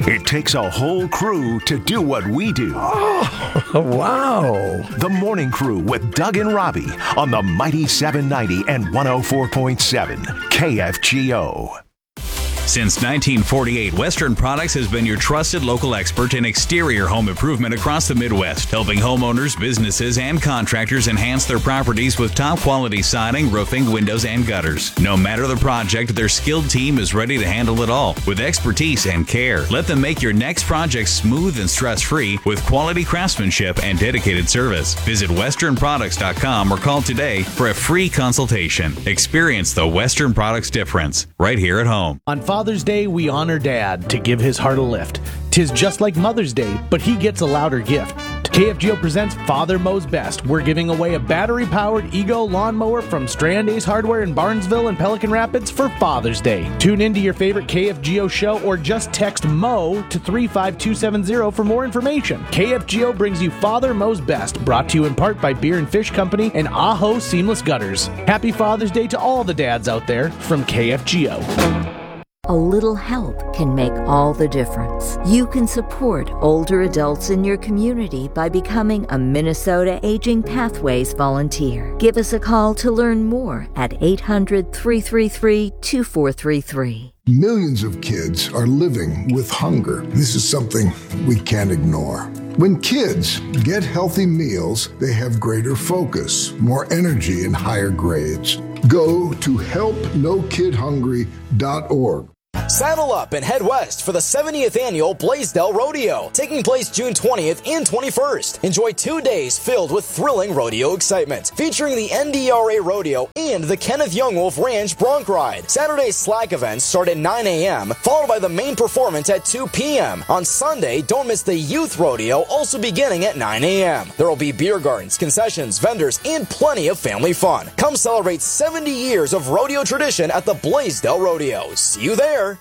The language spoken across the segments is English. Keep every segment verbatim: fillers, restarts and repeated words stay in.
It takes a whole crew to do what we do. Oh, wow. The Morning Crew with Doug and Robbie on the Mighty seven ninety and one oh four point seven K F G O. Since nineteen forty-eight, Western Products has been your trusted local expert in exterior home improvement across the Midwest, helping homeowners, businesses, and contractors enhance their properties with top-quality siding, roofing, windows, and gutters. No matter the project, their skilled team is ready to handle it all with expertise and care. Let them make your next project smooth and stress-free with quality craftsmanship and dedicated service. Visit western products dot com or call today for a free consultation. Experience the Western Products difference right here at home. On Father's Day, we honor Dad to give his heart a lift. Tis just like Mother's Day, but he gets a louder gift. K F G O presents Father Mows Best. We're giving away a battery-powered Ego lawnmower from Strand Ace Hardware in Barnesville and Pelican Rapids for Father's Day. Tune into your favorite K F G O show or just text MO to three five two seven zero for more information. K F G O brings you Father Mows Best, brought to you in part by Beer and Fish Company and Aho Seamless Gutters. Happy Father's Day to all the dads out there from K F G O. A little help can make all the difference. You can support older adults in your community by becoming a Minnesota Aging Pathways volunteer. Give us a call to learn more at eight hundred, three three three, two four three three. Millions of kids are living with hunger. This is something we can't ignore. When kids get healthy meals, they have greater focus, more energy, and higher grades. Go to help no kid hungry dot org. Saddle up and head west for the seventieth annual Blaisdell Rodeo, taking place June twentieth and twenty-first. Enjoy two days filled with thrilling rodeo excitement, featuring the N D R A Rodeo and the Kenneth Young Wolf Ranch Bronc Ride. Saturday's slack events start at nine a.m., followed by the main performance at two p.m. On Sunday, don't miss the Youth Rodeo, also beginning at nine a.m. There will be beer gardens, concessions, vendors, and plenty of family fun. Come celebrate seventy years of rodeo tradition at the Blaisdell Rodeo. See you there.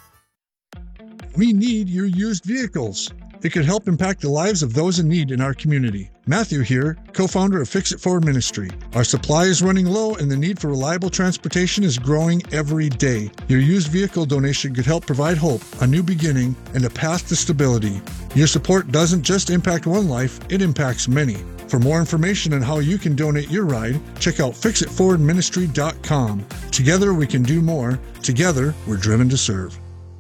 We need your used vehicles. It could help impact the lives of those in need in our community. Matthew here, co-founder of Fix It Forward Ministry. Our supply is running low and the need for reliable transportation is growing every day. Your used vehicle donation could help provide hope, a new beginning, and a path to stability. Your support doesn't just impact one life, it impacts many. For more information on how you can donate your ride, check out fix it forward ministry dot com. Together we can do more. Together we're driven to serve.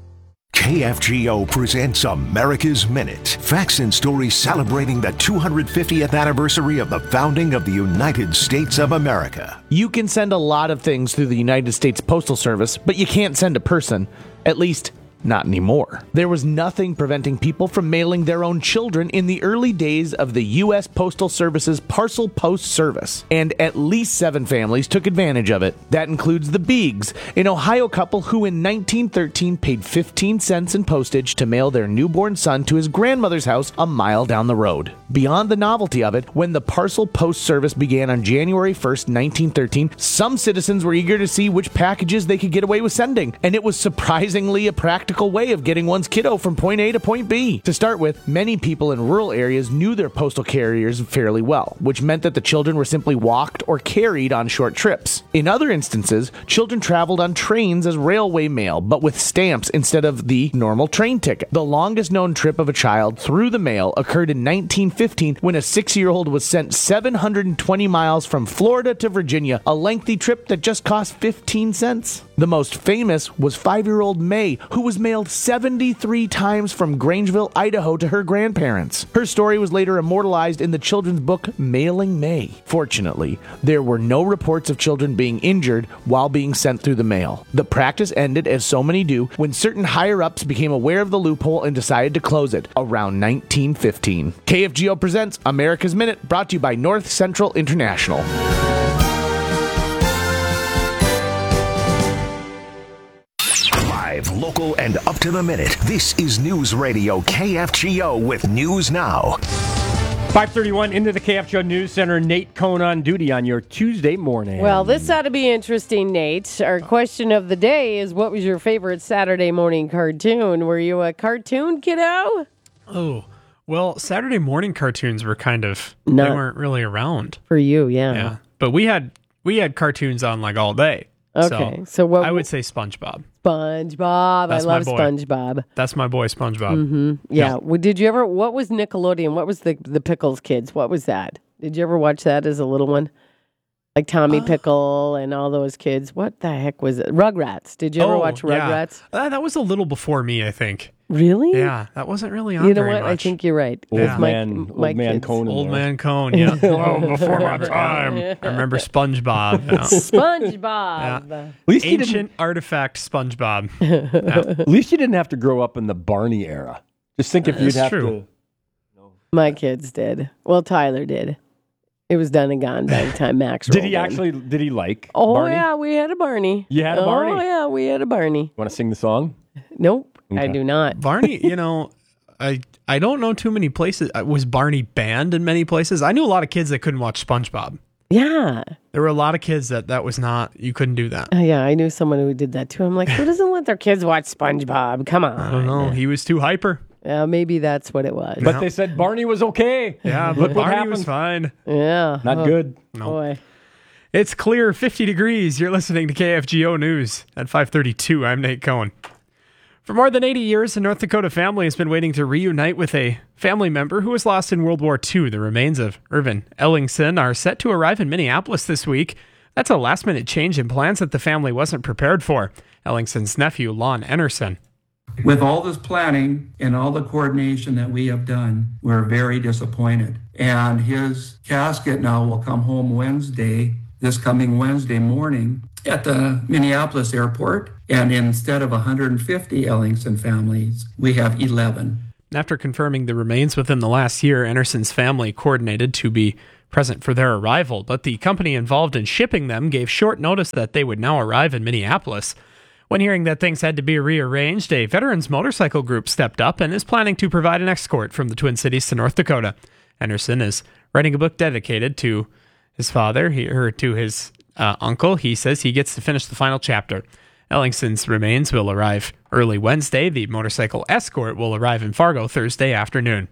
K F G O presents America's Minute. Facts and stories celebrating the two hundred fiftieth anniversary of the founding of the United States of America. You can send a lot of things through the United States Postal Service, but you can't send a person. At least, not anymore. There was nothing preventing people from mailing their own children in the early days of the U S Postal Service's Parcel Post Service, and at least seven families took advantage of it. That includes the Beegs, an Ohio couple who in nineteen thirteen paid fifteen cents in postage to mail their newborn son to his grandmother's house a mile down the road. Beyond the novelty of it, when the Parcel Post Service began on January first, nineteen thirteen, some citizens were eager to see which packages they could get away with sending, and it was surprisingly a practical way of getting one's kiddo from point A to point B. To start with, many people in rural areas knew their postal carriers fairly well, which meant that the children were simply walked or carried on short trips. In other instances, children traveled on trains as railway mail, but with stamps instead of the normal train ticket. The longest known trip of a child through the mail occurred in nineteen fifteen when a six-year-old was sent seven hundred twenty miles from Florida to Virginia, a lengthy trip that just cost fifteen cents. The most famous was five-year-old May, who was mailed seventy-three times from Grangeville, Idaho to her grandparents. Her story was later immortalized in the children's book Mailing May. Fortunately, there were no reports of children being injured while being sent through the mail. The practice ended, as so many do, when certain higher-ups became aware of the loophole and decided to close it around nineteen fifteen. K F G O presents America's Minute, brought to you by North Central International. Live, local, and up to the minute. This is News Radio K F G O with News Now. five thirty-one into the K F G O News Center. Nate Cohn on duty on your Tuesday morning. Well, this ought to be interesting, Nate. Our question of the day is, what was your favorite Saturday morning cartoon? Were you a cartoon kiddo? Oh, well, Saturday morning cartoons were kind of, Not they weren't really around. For you, yeah. Yeah. But we had we had cartoons on like all day. Okay, so, so what? I would say SpongeBob. SpongeBob. That's I love my boy. SpongeBob. That's my boy, SpongeBob. Mm-hmm. Yeah. yeah. Well, did you ever? What was Nickelodeon? What was the the Pickles Kids? What was that? Did you ever watch that as a little one? Like Tommy uh, Pickle and all those kids. What the heck was it? Rugrats. Did you ever oh, watch Rugrats? Yeah. Uh, that was a little before me, I think. Really? Yeah, that wasn't really on You know very what? much. I think you're right. Old Yeah. man, my old man kids. Conan. Old there. man Cone, yeah. Oh, before my time. I remember SpongeBob. Yeah. SpongeBob. Yeah. At least you Ancient didn't, artifact SpongeBob. Yeah. at least you didn't have to grow up in the Barney era. Just think if you'd That's have true. to. My kids did. Well, Tyler did. It was done and gone by the time Max Did rolled he in. actually? Did he like Oh, Barney? yeah, we had a Barney. You had a Barney? Oh, yeah, we had a Barney. Want to sing the song? Nope, I Okay. do not. Barney, you know, I I don't know too many places. uh, Was Barney banned in many places? I knew a lot of kids that couldn't watch SpongeBob. Yeah. There were a lot of kids that that was not, you couldn't do that. Uh, yeah, I knew someone who did that too. I'm like, who doesn't let their kids watch SpongeBob? Come on. I don't know. He was too hyper. Yeah, maybe that's what it was. But No. they said Barney was okay. Yeah, Look but what Barney happened. was fine. Yeah. Not Oh, good. No. Boy. It's clear, fifty degrees. You're listening to K F G O News at five thirty-two. I'm Nate Cohen. For more than eighty years, a North Dakota family has been waiting to reunite with a family member who was lost in World War Two. The remains of Irvin Ellingson are set to arrive in Minneapolis this week. That's a last-minute change in plans that the family wasn't prepared for. Ellingson's nephew, Lon Enerson. With all this planning and all the coordination that we have done, we're very disappointed. And his casket now will come home Wednesday, this coming Wednesday morning at the Minneapolis airport. And instead of one hundred fifty Ellingson families, we have eleven. After confirming the remains within the last year, Enerson's family coordinated to be present for their arrival, but the company involved in shipping them gave short notice that they would now arrive in Minneapolis. When hearing that things had to be rearranged, a veterans motorcycle group stepped up and is planning to provide an escort from the Twin Cities to North Dakota. Enerson is writing a book dedicated to his father, he, or to his uh, uncle. He says he gets to finish the final chapter. Ellingson's remains will arrive early Wednesday. The motorcycle escort will arrive in Fargo Thursday afternoon.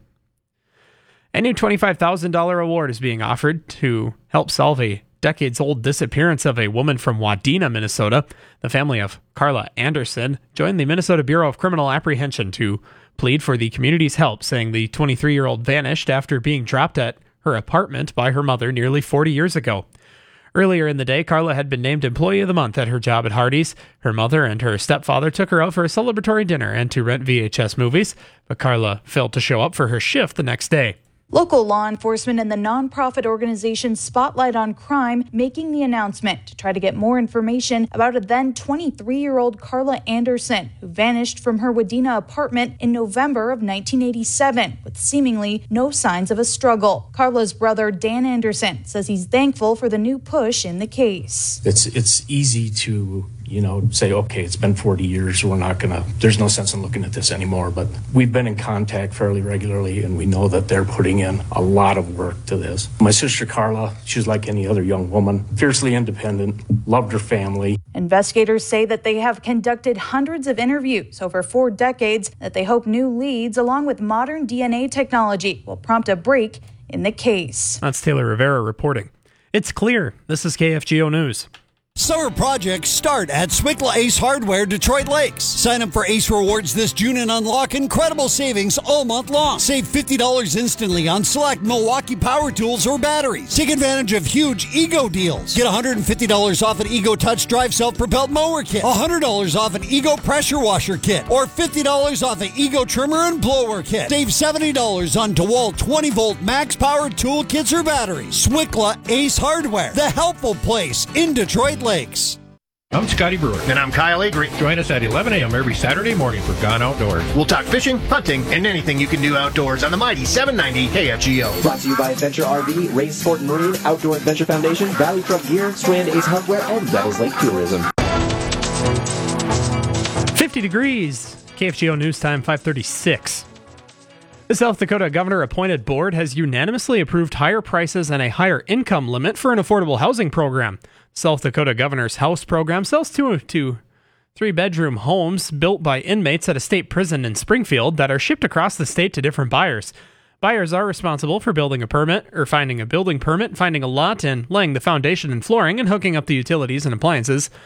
A new twenty-five thousand dollars award is being offered to help solve a decades-old disappearance of a woman from Wadena, Minnesota. The family of Carla Anderson joined the Minnesota Bureau of Criminal Apprehension to plead for the community's help, saying the twenty-three-year-old vanished after being dropped at her apartment by her mother nearly forty years ago. Earlier in the day, Carla had been named Employee of the Month at her job at Hardee's. Her mother and her stepfather took her out for a celebratory dinner and to rent V H S movies, but Carla failed to show up for her shift the next day. Local law enforcement and the nonprofit organization Spotlight on Crime making the announcement to try to get more information about a then twenty-three-year-old Carla Anderson who vanished from her Wadena apartment in November of nineteen eighty-seven with seemingly no signs of a struggle. Carla's brother Dan Anderson says he's thankful for the new push in the case. It's it's easy to, you know, say, okay, it's been forty years. We're not going to, there's no sense in looking at this anymore. But we've been in contact fairly regularly, and we know that they're putting in a lot of work to this. My sister Carla, she's like any other young woman, fiercely independent, loved her family. Investigators say that they have conducted hundreds of interviews over four decades that they hope new leads, along with modern D N A technology, will prompt a break in the case. That's Taylor Rivera reporting. It's clear. This is K F G O News. Summer projects start at Swickla Ace Hardware, Detroit Lakes. Sign up for Ace Rewards this June and unlock incredible savings all month long. Save fifty dollars instantly on select Milwaukee power tools or batteries. Take advantage of huge Ego deals. Get one hundred fifty dollars off an Ego Touch Drive self-propelled mower kit, one hundred dollars off an Ego pressure washer kit, or fifty dollars off an Ego trimmer and blower kit. Save seventy dollars on DeWalt twenty volt max power tool kits or batteries. Swickla Ace Hardware, the helpful place in Detroit Lakes. I'm Scotty Brewer. And I'm Kyle Agri. Join us at eleven a.m. every Saturday morning for Gone Outdoors. We'll talk fishing, hunting, and anything you can do outdoors on the mighty seven ninety K F G O. Brought to you by Adventure R V, Race Sport and Marine, Outdoor Adventure Foundation, Valley Truck Gear, Strand Ace Hardware, and Devils Lake Tourism. fifty degrees. K F G O News Time, five thirty-six. The South Dakota governor-appointed board has unanimously approved higher prices and a higher income limit for an affordable housing program. South Dakota Governor's House program sells two to three-bedroom homes built by inmates at a state prison in Springfield that are shipped across the state to different buyers. Buyers are responsible for building a permit, or finding a building permit, finding a lot, and laying the foundation and flooring, and hooking up the utilities and appliances.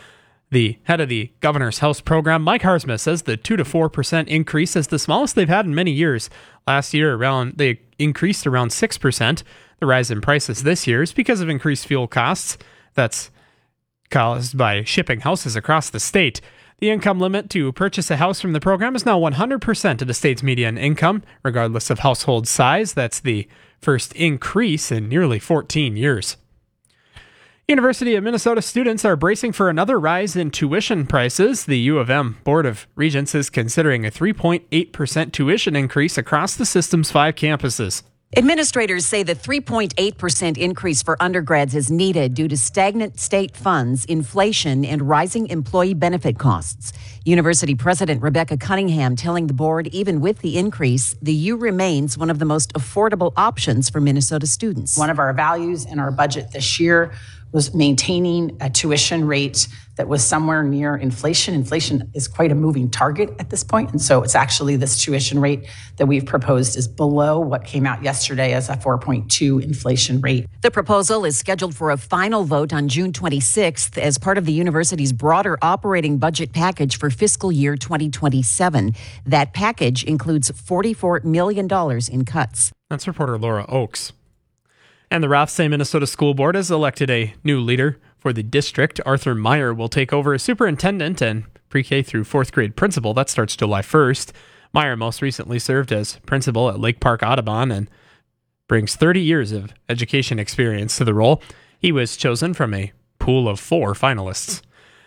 The head of the Governor's House program, Mike Harsma, says the two to four percent increase is the smallest they've had in many years. Last year, around they increased around six percent. The rise in prices this year is because of increased fuel costs. That's caused by shipping houses across the state. The income limit to purchase a house from the program is now one hundred percent of the state's median income, regardless of household size. That's the first increase in nearly fourteen years. University of Minnesota students are bracing for another rise in tuition prices. The U of M Board of Regents is considering a three point eight percent tuition increase across the system's five campuses. Administrators say the three point eight percent increase for undergrads is needed due to stagnant state funds, inflation, and rising employee benefit costs. University President Rebecca Cunningham telling the board even with the increase, the U remains one of the most affordable options for Minnesota students. One of our values in our budget this year was maintaining a tuition rate that was somewhere near inflation. Inflation is quite a moving target at this point, and so it's actually this tuition rate that we've proposed is below what came out yesterday as a four point two inflation rate. The proposal is scheduled for a final vote on June twenty-sixth as part of the university's broader operating budget package for fiscal year twenty twenty-seven. That package includes forty-four million dollars in cuts. That's reporter Laura Oakes. And the Rothsay Minnesota School Board has elected a new leader for the district. Arthur Meyer will take over as superintendent and pre-K through fourth grade principal. That starts July first. Meyer most recently served as principal at Lake Park Audubon and brings thirty years of education experience to the role. He was chosen from a pool of four finalists.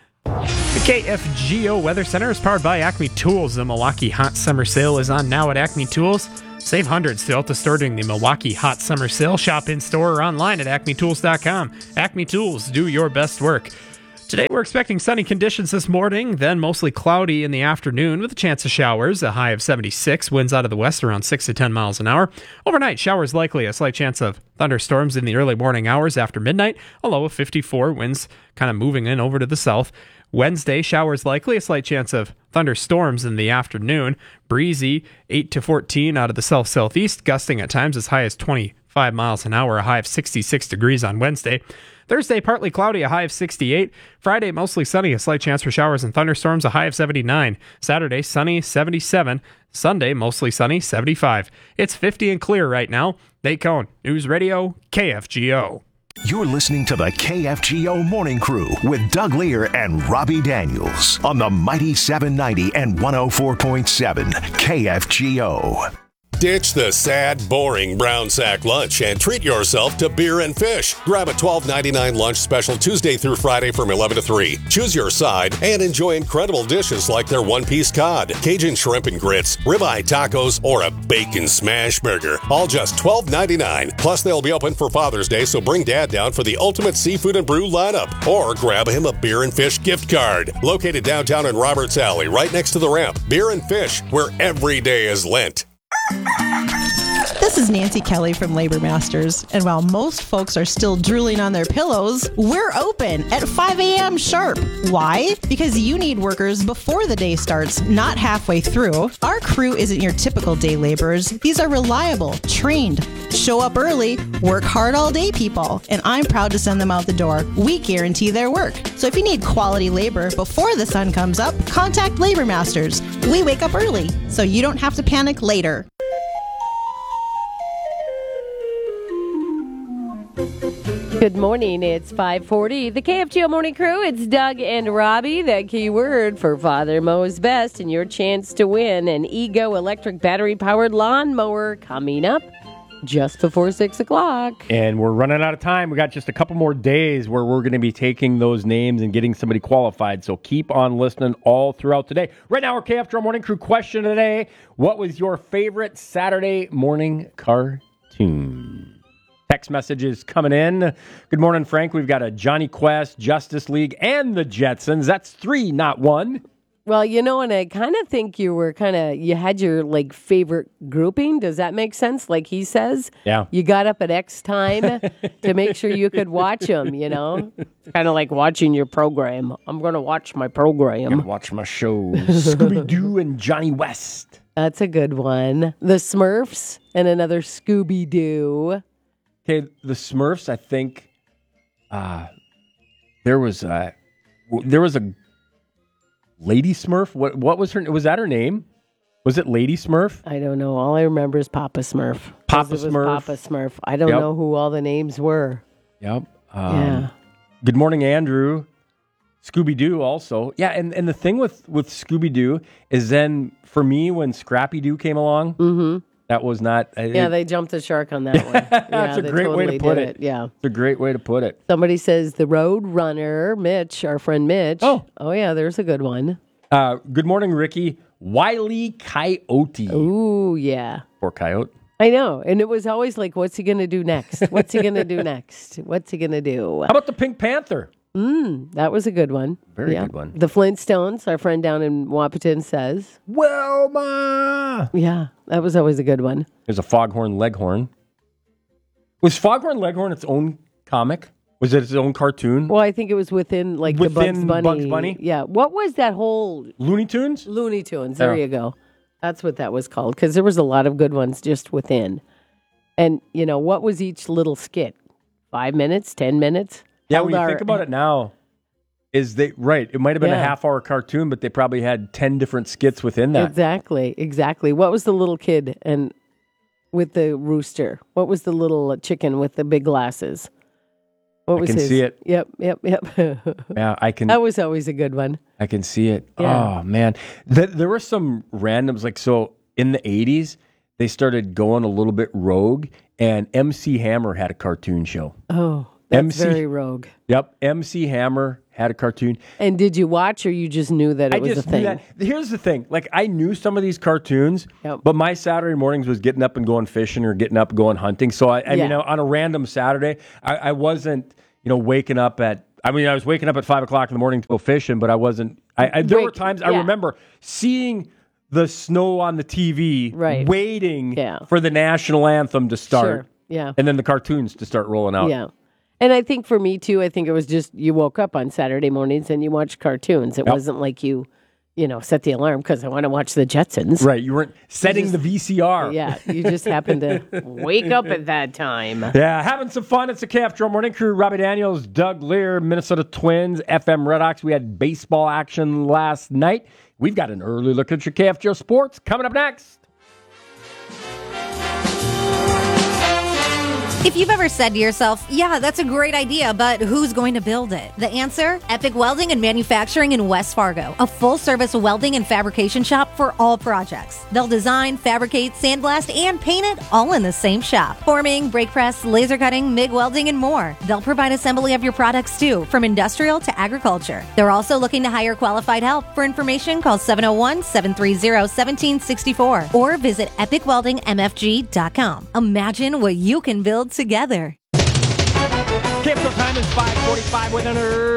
The K F G O Weather Center is powered by Acme Tools. The Milwaukee Hot Summer Sale is on now at Acme Tools. Save hundreds throughout the store during the Milwaukee Hot Summer Sale. Shop in store or online at acme tools dot com. Acme Tools, do your best work. Today we're expecting sunny conditions this morning, then mostly cloudy in the afternoon with a chance of showers, a high of seventy-six, winds out of the west around six to ten miles an hour. Overnight, showers likely, a slight chance of thunderstorms in the early morning hours after midnight, a low of fifty-four, winds kind of moving in over to the south. Wednesday, showers likely, a slight chance of thunderstorms in the afternoon. Breezy, eight to fourteen out of the south-southeast, gusting at times as high as twenty-five miles an hour, a high of sixty-six degrees on Wednesday. Thursday, partly cloudy, a high of sixty-eight. Friday, mostly sunny, a slight chance for showers and thunderstorms, a high of seventy-nine. Saturday, sunny, seventy-seven. Sunday, mostly sunny, seventy-five. It's fifty and clear right now. Nate Cohn, News Radio, K F G O. You're listening to the K F G O Morning Crew with Doug Lear and Robbie Daniels on the Mighty seven ninety and one oh four point seven K F G O. Ditch the sad, boring brown sack lunch and treat yourself to beer and fish. Grab a twelve ninety-nine lunch special Tuesday through Friday from eleven to three. Choose your side and enjoy incredible dishes like their one-piece cod, Cajun shrimp and grits, ribeye tacos, or a bacon smash burger. All just twelve ninety-nine. Plus, they'll be open for Father's Day, so bring Dad down for the ultimate seafood and brew lineup. Or grab him a beer and fish gift card. Located downtown in Roberts Alley, right next to the ramp. Beer and Fish, where every day is Lent. This is Nancy Kelly from Labor Masters, and while most folks are still drooling on their pillows, we're open at five a.m. sharp. Why? Because you need workers before the day starts, not halfway through. Our crew isn't your typical day laborers. These are reliable, trained, show up early, work hard all day people, and I'm proud to send them out the door. We guarantee their work. So if you need quality labor before the sun comes up, contact Labor Masters. We wake up early, so you don't have to panic later. Good morning. It's five forty. The K F G O Morning Crew. It's Doug and Robbie. The key word for Father Mo's Best and your chance to win an Ego electric battery-powered lawnmower coming up just before six o'clock. And we're running out of time. We got just a couple more days where we're going to be taking those names and getting somebody qualified. So keep on listening all throughout today. Right now, our K F G O Morning Crew question today. What was your favorite Saturday morning cartoon? Text messages coming in. Good morning, Frank. We've got a Johnny Quest, Justice League, and the Jetsons. That's three, not one. Well, you know, and I kind of think you were kind of, you had your, like, favorite grouping. Does that make sense? Like he says? Yeah. You got up at X time to make sure you could watch them, you know? Kind of like watching your program. I'm going to watch my program. I'm going to watch my show. Scooby-Doo and Johnny West. That's a good one. The Smurfs and another Scooby-Doo. Okay, the Smurfs, I think uh, there was a, there was a Lady Smurf. What what was her? Was that her name? Was it Lady Smurf? I don't know. All I remember is Papa Smurf. 'Cause Papa it was Smurf. Papa Smurf. I don't Yep. know who all the names were. Yep. Um, Yeah. Good morning, Andrew. Scooby-Doo also. Yeah, and, and the thing with, with Scooby-Doo is then, for me, when Scrappy-Doo came along, mm-hmm. that was not... Uh, Yeah, it, they jumped the shark on that one. Yeah, that's a they great way totally to put did it. Yeah. It's a great way to put it. Somebody says the Road Runner, Mitch, our friend Mitch. Oh. Oh, yeah, there's a good one. Uh, good morning, Ricky. Wile E. Coyote. Ooh, yeah. Poor coyote. I know. And it was always like, what's he going to do next? What's he going to do next? What's he going to do? How about the Pink Panther? Mm, that was a good one. Very good one. The Flintstones, our friend down in Wapaton says. Wilma! Yeah, that was always a good one. There's a Foghorn Leghorn. Was Foghorn Leghorn its own comic? Was it its own cartoon? Well, I think it was within like the Within Bugs Bunny. Bugs Bunny? Yeah. What was that whole Looney Tunes? Looney Tunes. There Yeah. you go. That's what that was called because there was a lot of good ones just within. And you know what was each little skit? Five minutes, ten minutes. Yeah, Held when you our- think about it now, is they right? It might have been a Yeah. half-hour cartoon, but they probably had ten different skits within that. Exactly, exactly. What was the little kid and with the rooster? What was the little chicken with the big glasses? What I was can his? see it. Yep, yep, yep. Yeah, I can. That was always a good one. I can see it. Yeah. Oh man, Th- there were some randoms like so in the eighties. They started going a little bit rogue, and M C Hammer had a cartoon show. Oh, that's M C very rogue. Yep, M C Hammer had a cartoon. And did you watch, or you just knew that it I was just a thing? knew that. Here's the thing: like I knew some of these cartoons, but my Saturday mornings was getting up and going fishing or getting up and going hunting. So I, I Yeah. mean, on a random Saturday, I, I wasn't, you know, waking up at. I mean, I was waking up at five o'clock in the morning to go fishing, but I wasn't. I, I there were Wake- times I yeah. remember seeing the snow on the T V, Right. waiting Yeah. for the national anthem to start, Sure. Yeah. and then the cartoons to start rolling out. Yeah. And I think for me too, I think it was just you woke up on Saturday mornings and you watched cartoons. It Yep. wasn't like you, you know, set the alarm because I want to watch the Jetsons. Right, you weren't setting just- the V C R. Yeah, you just happened to wake up at that time. Yeah, having some fun. It's the K F Joe Morning Crew. Robbie Daniels, Doug Lear, Minnesota Twins, F M Redhawks. We had baseball action last night. We've got an early look at your K F Joe Sports coming up next. If you've ever said to yourself, yeah, that's a great idea, but who's going to build it? The answer? Epic Welding and Manufacturing in West Fargo, a full-service welding and fabrication shop for all projects. They'll design, fabricate, sandblast, and paint it all in the same shop. Forming, brake press, laser cutting, MIG welding, and more. They'll provide assembly of your products too, from industrial to agriculture. They're also looking to hire qualified help. For information, call seven oh one, seven three zero, one seven six four or visit epic welding m f g dot com. Imagine what you can build together. K F Joe time is five forty-five with an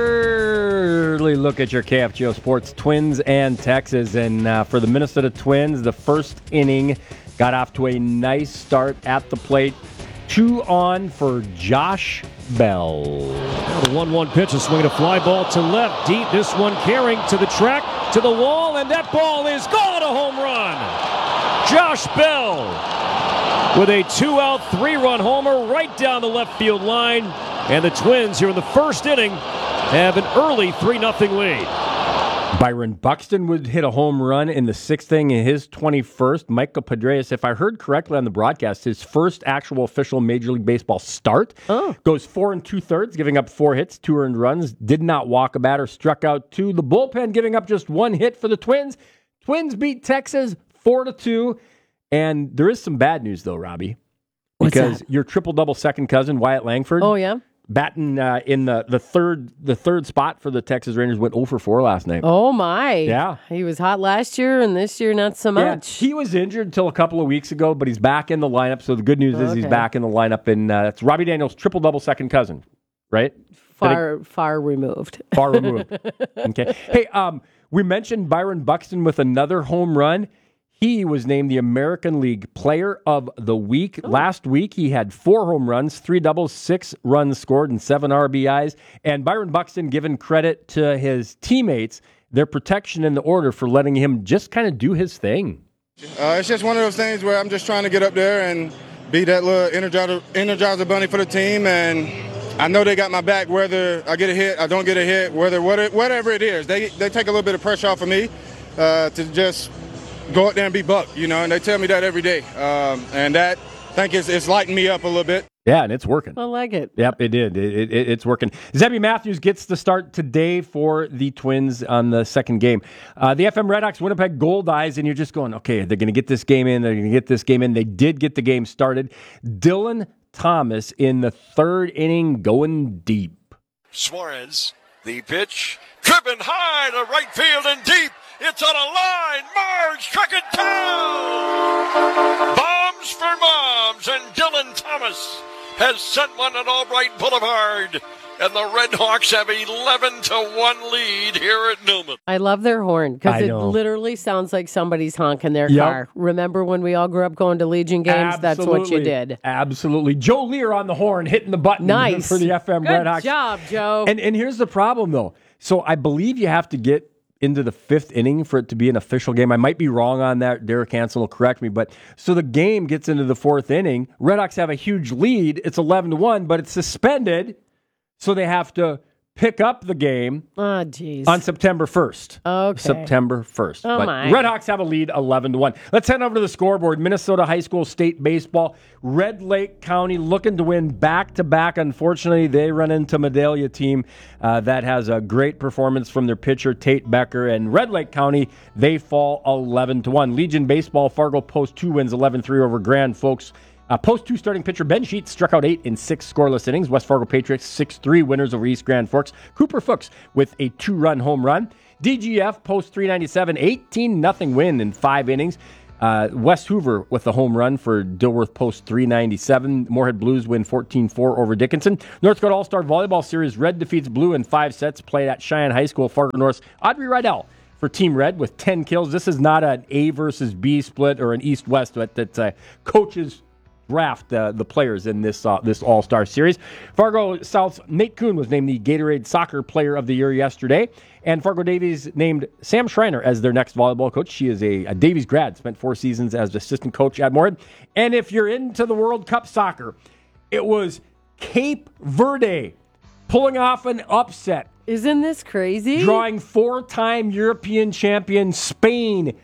early look at your K F Joe Sports Twins and Texas. And uh, for the Minnesota Twins, the first inning got off to a nice start at the plate. Two on for Josh Bell. Now the one one pitch, a swing and a fly ball to left, deep. This one carrying to the track, to the wall, and that ball is gone, a home run. Josh Bell with a two-out, three-run homer right down the left field line. And the Twins here in the first inning have an early three nothing lead. Byron Buxton would hit a home run in the sixth inning in his twenty-first. Michael Pedreas, if I heard correctly on the broadcast, his first actual official Major League Baseball start. Oh. Goes four and two-thirds, giving up four hits, two earned runs, did not walk a batter, struck out two. The bullpen giving up just one hit for the Twins. Twins beat Texas four to two. And there is some bad news, though, Robbie. What's Because that? your triple-double second cousin, Wyatt Langford. Oh, yeah? Batting uh, in the, the third the third spot for the Texas Rangers, went oh for four last night. Oh, my. Yeah. He was hot last year, and this year, not so Yeah, much. he was injured until a couple of weeks ago, but he's back in the lineup. So the good news is he's Okay. back in the lineup. And uh, that's Robbie Daniels' triple-double second cousin, right? Far, far removed. Far removed. Okay. Hey, um, we mentioned Byron Buxton with another home run. He was named the American League Player of the Week. Oh. Last week, he had four home runs, three doubles, six runs scored, and seven R B Is. And Byron Buxton given credit to his teammates, their protection in the order for letting him just kind of do his thing. Uh, it's just one of those things where I'm just trying to get up there and be that little energizer, energizer bunny for the team. And I know they got my back whether I get a hit, I don't get a hit, whether whatever it is. They they take a little bit of pressure off of me uh, to just go out there and be Buck, you know, and they tell me that every day. Um, and that, I think, it's, it's lightened me up a little bit. Yeah, and it's working. I like it. Yep, it did. It, it, it's working. Zebby Matthews gets the start today for the Twins on the second game. Uh, the F M Redhawks, Winnipeg Goldeyes, and you're just going, okay, they're going to get this game in. They're going to get this game in. They did get the game started. Dylan Thomas in the third inning going deep. Suarez, the pitch, driven high to right field and deep. It's on a line. Marge struck it down. Bombs for moms, and Dylan Thomas has sent one at Albright Boulevard. And the Redhawks have eleven to one lead here at Newman. I love their horn because it know. literally sounds like somebody's honking their Yep. car. Remember when we all grew up going to Legion games? That's what you Absolutely. did. Absolutely. Joe Lear on the horn, hitting the button Nice. for the F M Good Redhawks. job, Joe. And and here's the problem, though. So I believe you have to get into the fifth inning for it to be an official game. I might be wrong on that. Derek Hansen will correct me. But so the game gets into the fourth inning. Redhawks have a huge lead. It's eleven to one, but it's suspended. So they have to pick up the game oh, geez. on September first. Okay. September first. Oh, but my. Redhawks have a lead eleven to one. Let's head over to the scoreboard. Minnesota High School State Baseball. Red Lake County looking to win back-to-back. Unfortunately, they run into Medallia team uh, that has a great performance from their pitcher, Tate Becker. And Red Lake County, they fall eleven to one. Legion Baseball, Fargo Post two wins eleven three over Grand Folks. Uh, Post two starting pitcher Ben Sheets struck out eight in six scoreless innings. West Fargo Patriots six three winners over East Grand Forks. Cooper Fuchs with a two-run home run. D G F Post three ninety-seven, eighteen nothing win in five innings. Uh, West Hoover with a home run for Dilworth Post three ninety-seven. Moorhead Blues win fourteen four over Dickinson. North Dakota All-Star Volleyball Series, Red defeats Blue in five sets, played at Cheyenne High School. Fargo North's Audrey Rydell for Team Red with ten kills. This is not an A versus B split or an East-West, but that's uh, coaches draft uh, the players in this uh, this All-Star Series. Fargo South's Nate Kuhn was named the Gatorade Soccer Player of the Year yesterday, and Fargo Davies named Sam Schreiner as their next volleyball coach. She is a, a Davies grad, spent four seasons as assistant coach at Moorhead. And if you're into the World Cup soccer, it was Cape Verde pulling off an upset. Isn't this crazy? Drawing four-time European champion Spain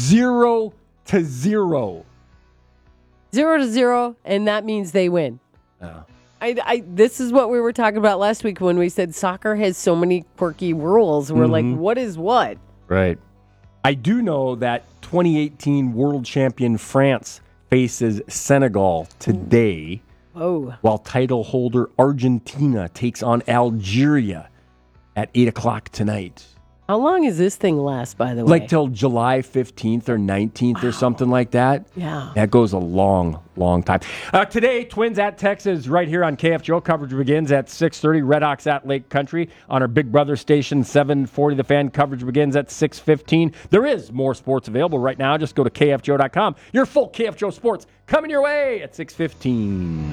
zero to zero. Zero to zero, and that means they win. Oh. I, I, this is what we were talking about last week when we said soccer has so many quirky rules. We're Mhm. like, what is what? Right. I do know that twenty eighteen world champion France faces Senegal today, Oh, while title holder Argentina takes on Algeria at eight o'clock tonight. how long does this thing last, by the way? Like till July fifteenth or nineteenth or something like that. Yeah. That goes a long, long time. Uh, today, Twins at Texas right here on K F G O. Coverage begins at six thirty. Redhawks at Lake Country on our Big Brother station, seven forty. The Fan coverage begins at six fifteen. There is more sports available right now. Just go to K F G O dot com. Your full K F G O sports coming your way at six fifteen.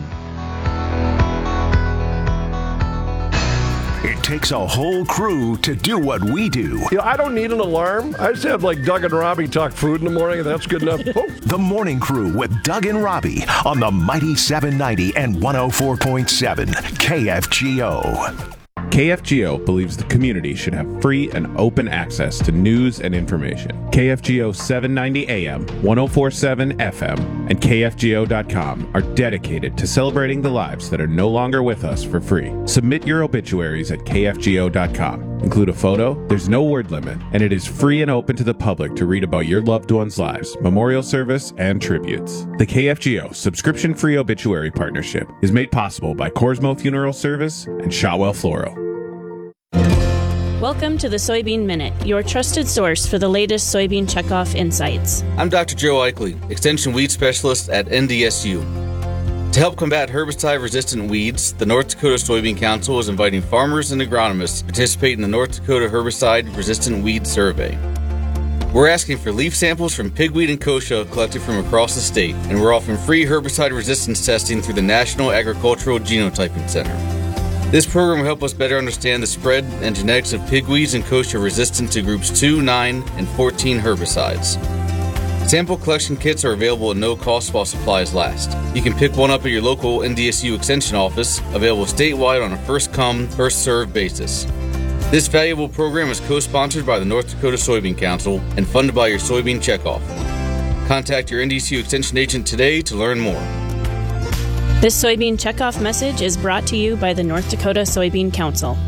It takes a whole crew to do what we do. You know, I don't need an alarm. I just have like Doug and Robbie talk food in the morning, and that's good enough. Oh. The Morning Crew with Doug and Robbie on the Mighty seven ninety and one oh four point seven K F G O. K F G O believes the community should have free and open access to news and information. K F G O seven ninety A M, one oh four point seven F M, and K F G O dot com are dedicated to celebrating the lives that are no longer with us for free. Submit your obituaries at K F G O dot com. Include a photo, there's no word limit, and it is free and open to the public to read about your loved ones' lives, memorial service, and tributes. The K F G O subscription-free obituary partnership is made possible by Corsmo Funeral Service and Shotwell Floral. Welcome to the Soybean Minute, your trusted source for the latest soybean checkoff insights. I'm Doctor Joe Eichley, Extension Weed Specialist at N D S U. To help combat herbicide-resistant weeds, the North Dakota Soybean Council is inviting farmers and agronomists to participate in the North Dakota Herbicide-Resistant Weed Survey. We're asking for leaf samples from pigweed and kochia collected from across the state, and we're offering free herbicide resistance testing through the National Agricultural Genotyping Center. This program will help us better understand the spread and genetics of pigweeds and kochia resistant to groups two, nine, and fourteen herbicides. Sample collection kits are available at no cost while supplies last. You can pick one up at your local N D S U Extension office, available statewide on a first-come, first-served basis. This valuable program is co-sponsored by the North Dakota Soybean Council and funded by your soybean checkoff. Contact your N D S U Extension agent today to learn more. This soybean checkoff message is brought to you by the North Dakota Soybean Council.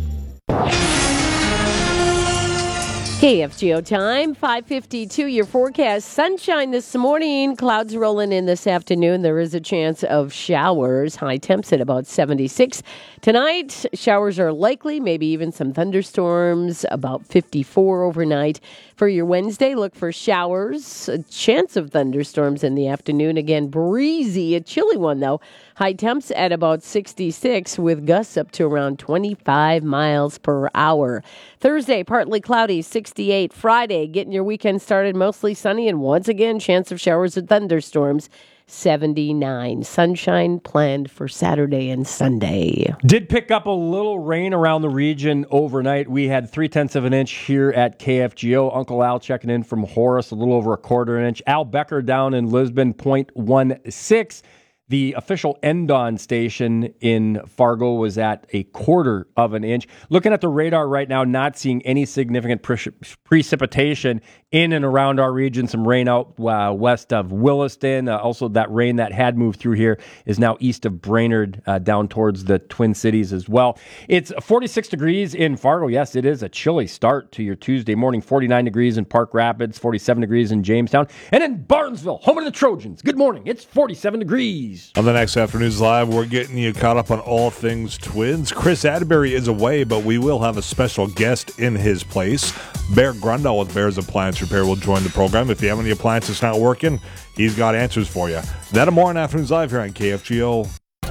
K F G O time, five fifty-two, your forecast. Sunshine this morning, clouds rolling in this afternoon. There is a chance of showers, high temps at about seventy-six. Tonight, showers are likely, maybe even some thunderstorms, about fifty-four overnight. For your Wednesday, look for showers, a chance of thunderstorms in the afternoon. Again, breezy, a chilly one though. High temps at about sixty-six with gusts up to around twenty-five miles per hour. Thursday, partly cloudy, sixty-eight. Friday, getting your weekend started mostly sunny and once again, chance of showers and thunderstorms, seventy-nine. Sunshine planned for Saturday and Sunday. Did pick up a little rain around the region overnight. We had three-tenths of an inch here at K F G O. Uncle Al checking in from Horace, a little over a quarter inch. Al Becker down in Lisbon, point one six. The official Endon station in Fargo was at a quarter of an inch. Looking at the radar right now, not seeing any significant pre- precipitation in and around our region. Some rain out uh, west of Williston. Uh, also, that rain that had moved through here is now east of Brainerd, uh, down towards the Twin Cities as well. It's forty-six degrees in Fargo. Yes, it is a chilly start to your Tuesday morning. forty-nine degrees in Park Rapids, forty-seven degrees in Jamestown. And in Barnesville, home of the Trojans, good morning. It's forty-seven degrees. On the next Afternoons Live, we're getting you caught up on all things Twins. Chris Atterbury is away, but we will have a special guest in his place. Bear Grundle with Bear's Appliance Repair will join the program. If you have any appliances not working, he's got answers for you. That and more on Afternoons Live here on K F G O.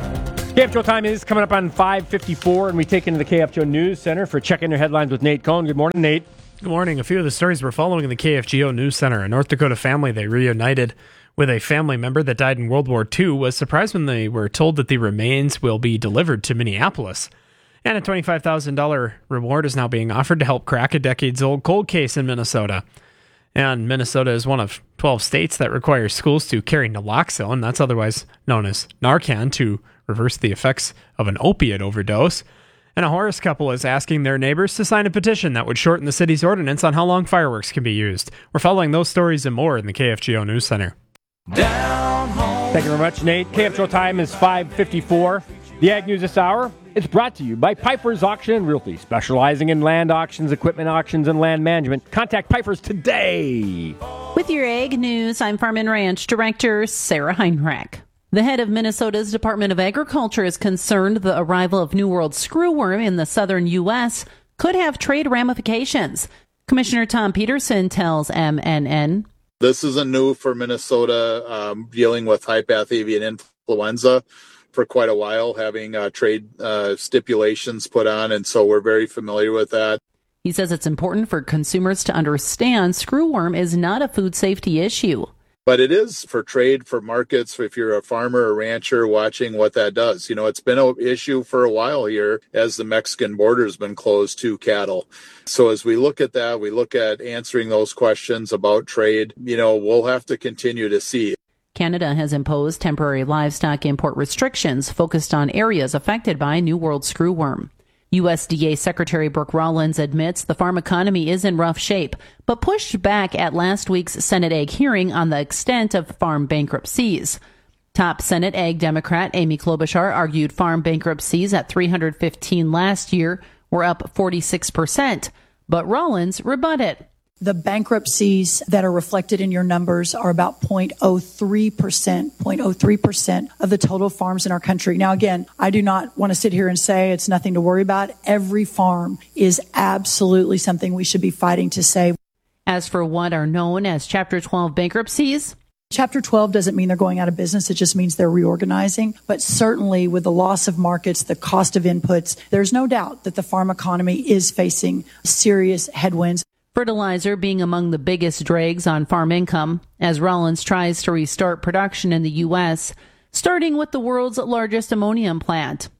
K F G O time is coming up on five fifty-four, and we take into the K F G O News Center for checking your headlines with Nate Cohn. Good morning, Nate. Good morning. A few of the stories we're following in the K F G O News Center. A North Dakota family, they reunited with a family member that died in World War Two, was surprised when they were told that the remains will be delivered to Minneapolis. And a twenty-five thousand dollars reward is now being offered to help crack a decades-old cold case in Minnesota. And Minnesota is one of twelve states that requires schools to carry naloxone, that's otherwise known as Narcan, to reverse the effects of an opiate overdose. And a Horace couple is asking their neighbors to sign a petition that would shorten the city's ordinance on how long fireworks can be used. We're following those stories and more in the K F G O News Center. Down home. Thank you very much, Nate. K F G O time is five fifty-four. The Ag News this hour is brought to you by Piper's Auction and Realty, specializing in land auctions, equipment auctions, and land management. Contact Piper's today. With your Ag News, I'm Farm and Ranch Director Sarah Heinrich. The head of Minnesota's Department of Agriculture is concerned the arrival of New World screwworm in the southern U S could have trade ramifications. Commissioner Tom Peterson tells M N N. This isn't new for Minnesota, um, dealing with high-path avian influenza for quite a while, having uh, trade uh, stipulations put on, and so we're very familiar with that. He says it's important for consumers to understand screwworm is not a food safety issue. But it is for trade, for markets, if you're a farmer or rancher watching what that does. You know, it's been an issue for a while here as the Mexican border has been closed to cattle. So as we look at that, we look at answering those questions about trade, you know, we'll have to continue to see. Canada has imposed temporary livestock import restrictions focused on areas affected by New World screwworm. U S D A Secretary Brooke Rollins admits the farm economy is in rough shape, but pushed back at last week's Senate Ag hearing on the extent of farm bankruptcies. Top Senate Ag Democrat Amy Klobuchar argued farm bankruptcies at three hundred fifteen last year were up forty-six percent, but Rollins rebutted. The bankruptcies that are reflected in your numbers are about zero point zero three percent, zero point zero three percent of the total farms in our country. Now, again, I do not want to sit here and say it's nothing to worry about. Every farm is absolutely something we should be fighting to save. As for what are known as Chapter twelve bankruptcies, Chapter twelve doesn't mean they're going out of business. It just means they're reorganizing. But certainly with the loss of markets, the cost of inputs, there's no doubt that the farm economy is facing serious headwinds. Fertilizer being among the biggest drags on farm income as Rollins tries to restart production in the U S, starting with the world's largest ammonium plant.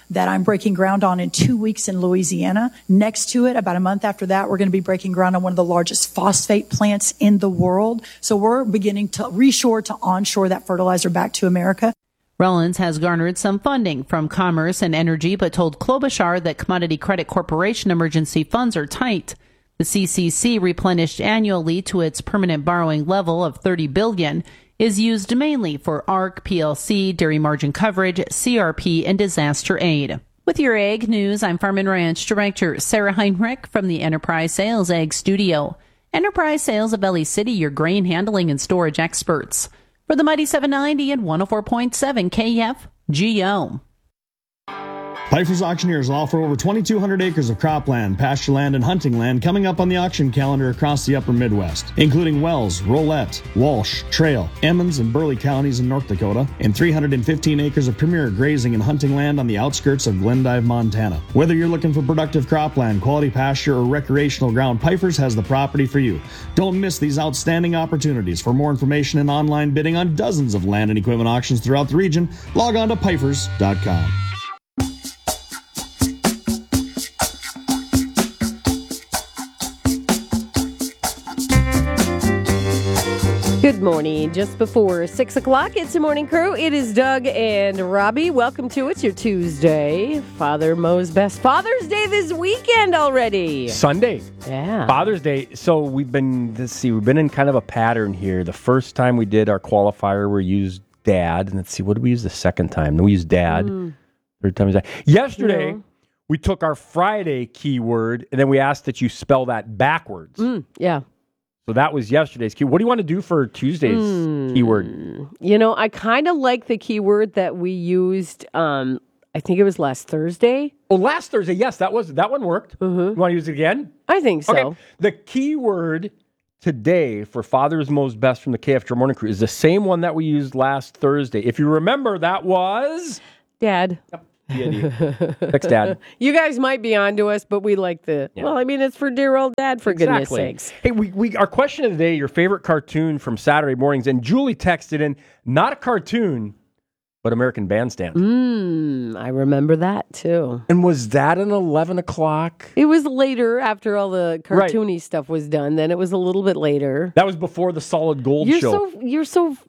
that I'm breaking ground on in two weeks in Louisiana. Next to it, about a month after that, we're going to be breaking ground on one of the largest phosphate plants in the world. So we're beginning to reshore to onshore that fertilizer back to America. Rollins has garnered some funding from Commerce and Energy, but told Klobuchar that Commodity Credit Corporation emergency funds are tight. The C C C, replenished annually to its permanent borrowing level of thirty billion dollars, is used mainly for A R C, P L C, dairy margin coverage, C R P, and disaster aid. With your ag news, I'm Farm and Ranch Director Sarah Heinrich from the Enterprise Sales Ag Studio. Enterprise Sales of Valley City, your grain handling and storage experts. For the Mighty seven ninety and one oh four point seven K F G O. Pfeiffer's Auctioneers will offer over twenty-two hundred acres of cropland, pasture land, and hunting land coming up on the auction calendar across the upper Midwest, including Wells, Rolette, Walsh, Trail, Emmons, and Burleigh counties in North Dakota, and three hundred fifteen acres of premier grazing and hunting land on the outskirts of Glendive, Montana. Whether you're looking for productive cropland, quality pasture, or recreational ground, Pfeiffer's has the property for you. Don't miss these outstanding opportunities. For more information and online bidding on dozens of land and equipment auctions throughout the region, log on to Pfeifers dot com. Good morning. Just before six o'clock, it's the morning crew. It is Doug and Robbie. Welcome to It's Your Tuesday. Father Mo's Best Father's Day this weekend already. Sunday. Yeah. Father's Day. So we've been, let's see, we've been in kind of a pattern here. The first time we did our qualifier, we used dad. And let's see, what did we use the second time? Then we used dad. Mm. Third time was dad. Yesterday, no. we took our Friday keyword, and then we asked that you spell that backwards. Mm, yeah. So that was yesterday's keyword. What do you want to do for Tuesday's mm, keyword? You know, I kind of like the keyword that we used, um, I think it was last Thursday. Oh, last Thursday. Yes, that was that one worked. Mm-hmm. You want to use it again? I think so. Okay. The keyword today for Father's Most Best from the K F G O Morning Crew is the same one that we used last Thursday. If you remember, that was... Dad. Yep. Yeah, Thanks, Dad. You guys might be on to us, but we like the... Yeah. Well, I mean, it's for dear old Dad, for exactly. goodness sakes. Hey, we, we our question of the day, your favorite cartoon from Saturday mornings, and Julie texted in, not a cartoon, but American Bandstand. Mm, I remember that, too. And was that an eleven o'clock? It was later, after all the cartoony right. stuff was done. Then it was a little bit later. That was before the Solid Gold you're show. So, you're so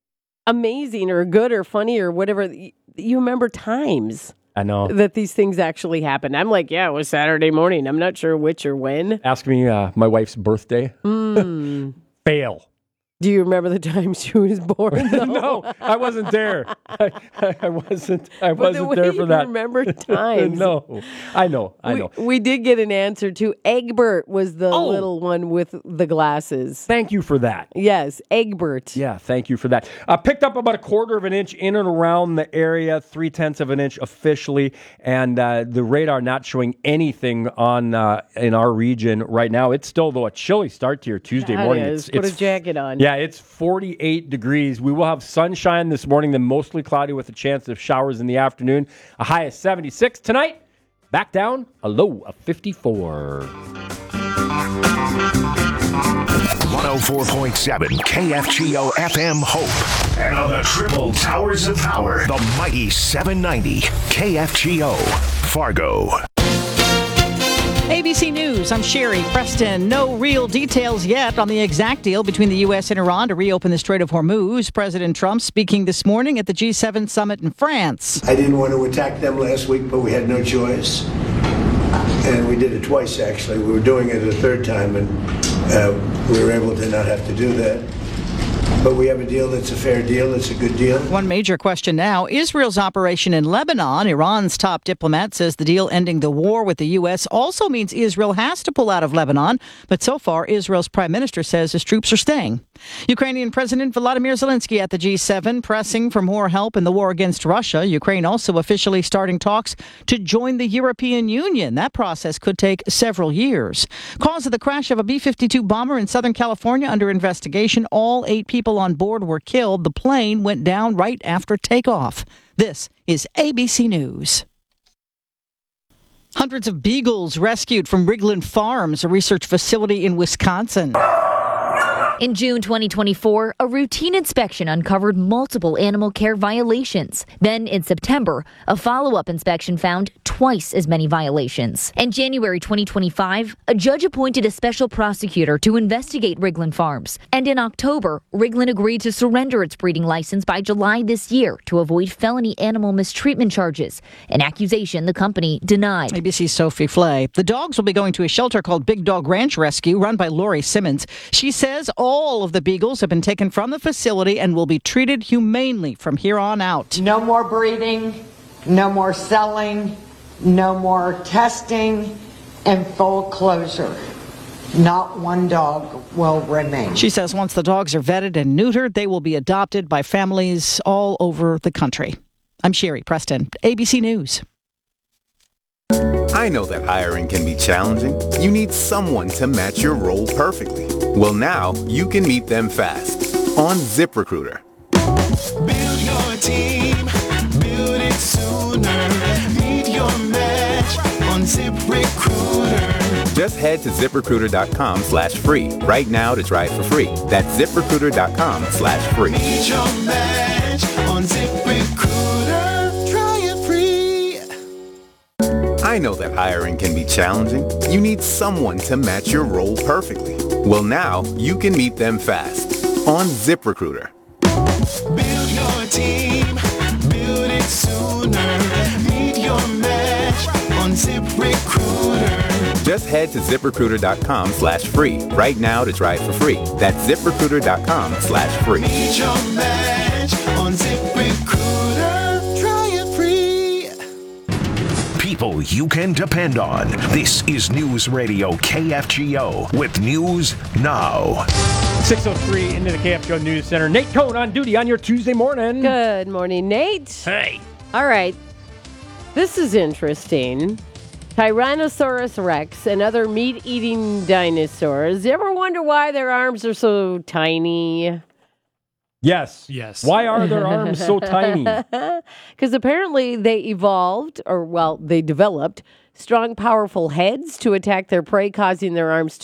amazing or good or funny or whatever. You remember times. I know. That these things actually happened. I'm like, yeah, it was Saturday morning. I'm not sure which or when. Ask me uh, my wife's birthday. Mm. Fail. Do you remember the time she was born? No, I wasn't there. I, I wasn't. I but wasn't the there for that. Remember times? No, I know. I know. We, we did get an answer to Egbert was the oh. little one with the glasses. Thank you for that. Yes, Egbert. Yeah, thank you for that. Uh, picked up about a quarter of an inch in and around the area, three tenths of an inch officially, and uh, the radar not showing anything on uh, in our region right now. It's still though a chilly start to your Tuesday that morning. Is. It's, Put it's, a jacket on. Yeah. Yeah, it's forty-eight degrees. We will have sunshine this morning, then mostly cloudy with a chance of showers in the afternoon. A high of seventy-six. Tonight, back down, a low of fifty-four. one oh four point seven K F G O F M Hope. And on the triple towers of power, the mighty seven ninety K F G O Fargo. A B C News, I'm Sherry Preston. No real details yet on the exact deal between the U S and Iran to reopen the Strait of Hormuz. President Trump speaking this morning at the G seven summit in France. I didn't want to attack them last week, but we had no choice. And we did it twice, actually. We were doing it a third time, and uh, we were able to not have to do that. But we have a deal that's a fair deal. It's a good deal. One major question now, Israel's operation in Lebanon. Iran's top diplomat says the deal ending the war with the U S also means Israel has to pull out of Lebanon. But so far, Israel's prime minister says his troops are staying. Ukrainian President Volodymyr Zelensky at the G seven pressing for more help in the war against Russia. Ukraine also officially starting talks to join the European Union. That process could take several years. Cause of the crash of a B fifty-two bomber in Southern California under investigation. All eight people on board were killed. The plane went down right after takeoff. This is A B C News. Hundreds of beagles rescued from Rigland Farms, a research facility in Wisconsin. In June twenty twenty-four, a routine inspection uncovered multiple animal care violations. Then in September, a follow-up inspection found twice as many violations. In January twenty twenty-five, a judge appointed a special prosecutor to investigate Riglin Farms. And in October, Riglin agreed to surrender its breeding license by July this year to avoid felony animal mistreatment charges, an accusation the company denied. A B C's Sophie Flay. The dogs will be going to a shelter called Big Dog Ranch Rescue, run by Lori Simmons. She says all of the beagles have been taken from the facility and will be treated humanely from here on out. No more breeding, no more selling, no more testing, and full closure. Not one dog will remain. She says once the dogs are vetted and neutered, they will be adopted by families all over the country. I'm Sherry Preston, A B C News. I know that hiring can be challenging. You need someone to match your role perfectly. Well, now you can meet them fast on ZipRecruiter. Build your team, build it sooner. Meet your match on ZipRecruiter. Just head to ZipRecruiter.com slash free right now to try it for free. That's ZipRecruiter.com slash free. Meet your match on ZipRecruiter. Try it free. I know that hiring can be challenging. You need someone to match your role perfectly. Well, now you can meet them fast on ZipRecruiter. Build your team, build it sooner. Meet your match on ZipRecruiter. Just head to ZipRecruiter.com slash free right now to try it for free. That's ZipRecruiter.com slash free. Meet your match on ZipRecruiter. Try it free. People you can depend on. This is News Radio K F G O with News Now. six oh three into the K F G O News Center. Nate Cohn on duty on your Tuesday morning. Good morning, Nate. Hey. All right. This is interesting. Tyrannosaurus rex and other meat-eating dinosaurs. You ever wonder why their arms are so tiny? Yes. Yes. Why are their arms so tiny? Because apparently they evolved, or well, they developed strong, powerful heads to attack their prey, causing their arms